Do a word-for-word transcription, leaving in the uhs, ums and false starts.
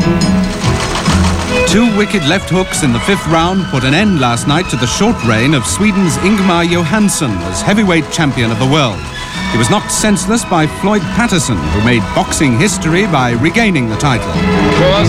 Two wicked left hooks in the fifth round put an end last night to the short reign of Sweden's Ingmar Johansson as heavyweight champion of the world. He was knocked senseless by Floyd Patterson, who made boxing history by regaining the title.